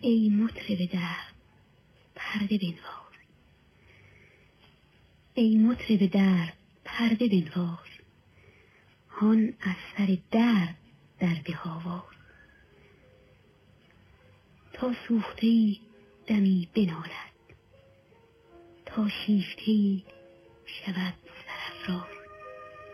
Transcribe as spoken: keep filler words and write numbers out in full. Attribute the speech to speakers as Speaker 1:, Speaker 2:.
Speaker 1: ای مطرب درد پرده بنواز، ای مطرب درد پرده بنواز، هان از سر درد درده آواز. تا سوخته‌ای دمی بنالد، تا شیفته‌ای شود سرافراز.